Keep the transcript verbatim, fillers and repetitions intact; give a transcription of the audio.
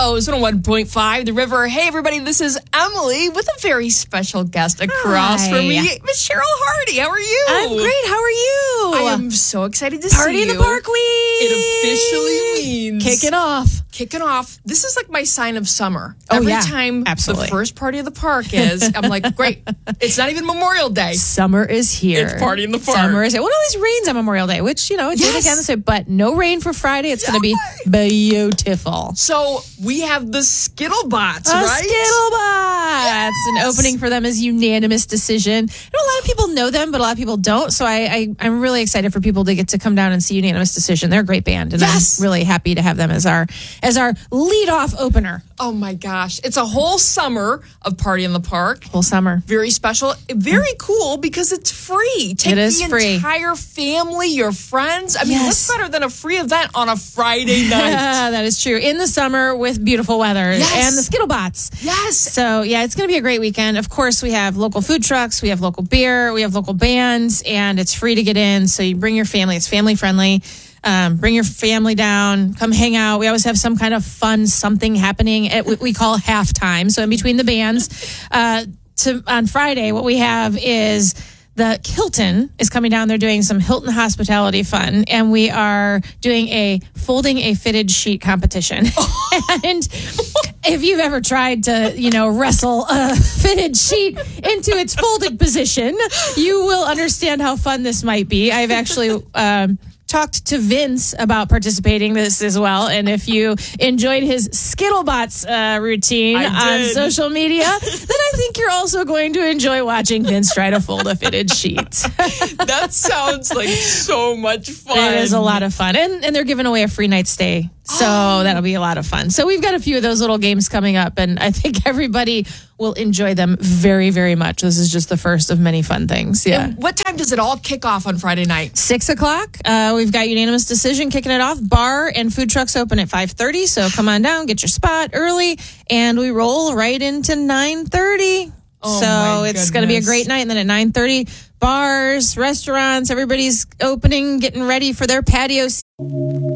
Heroes, one oh one point five, The River. Hey, everybody, this is Emily with a very special guest across Hi. from me, Miss Cheryl Hardy. How are you? I'm great. How are you? I am so excited to Party see in you. the Park Week. It officially means Kicking off. Kicking off. This is like my sign of summer. Oh, Every yeah. time Absolutely. the first party of the park is, I'm like, great. It's not even Memorial Day. Summer is here. It's Party in the Park. Summer is here. Well, it always rains on Memorial Day, which, you know, it Yes. did again this way, but no rain for Friday. It's going to be beautiful. So we have the Skittlebots, A right? Skittlebots. An opening for them is unanimous decision. I know a lot of people know them, but a lot of people don't. So I, I, I'm really excited for people to get to come down and see Unanimous Decision. They're a great band, and Yes. I'm really happy to have them as our as our lead-off opener. Oh my gosh. It's a whole summer of Party in the Park. Whole summer. Very special. Very cool because it's free. Take It is the free. entire family, your friends. I mean, Yes. what's better than a free event on a Friday night? That is true. In the summer with beautiful weather Yes. and the Skittlebots. Yes. So, yeah, it's going to be a great weekend. Of course, we have local food trucks, we have local beer, we have local bands, and it's free to get in. So you bring your family. It's family friendly. Um, bring your family down, come hang out. We always have some kind of fun something happening at what we call halftime. So in between the bands, uh, to on Friday, what we have is the Hilton is coming down. They're doing some Hilton hospitality fun, and we are doing a folding a fitted sheet competition. And if you've ever tried to, you know, wrestle a fitted sheet into its folded position, you will understand how fun this might be. I've actually um, talked to Vince about participating this as well. And if you enjoyed his Skittlebots uh, routine I on did. social media, then I think you're also going to enjoy watching Vince try to fold a fitted sheet. That sounds like so much fun. It is a lot of fun. And, and they're giving away a free night stay. So Oh. that'll be a lot of fun. So we've got a few of those little games coming up, and I think everybody will enjoy them very, very much. This is just the first of many fun things. Yeah. And what time does it all kick off on Friday night? Six o'clock. Uh, we've got Unanimous Decision kicking it off. Bar and food trucks open at five thirty. So come on down, get your spot early, and we roll right into nine thirty. Oh, so my it's going to be a goodness. great night. And then at nine thirty, bars, restaurants, everybody's opening, getting ready for their patios.